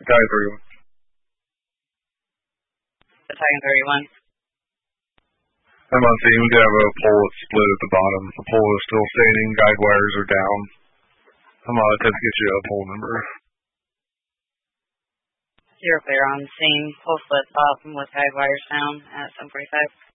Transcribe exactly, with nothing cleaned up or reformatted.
Battalion thirty-one. Battalion thirty-one. I'm on scene. We do have a pole that's split at the bottom. The pole is still standing. Guide wires are down. I'm on attempt to get you a pole number. Zero clear on scene. Pole split bottom with guide wires down at seven forty-five.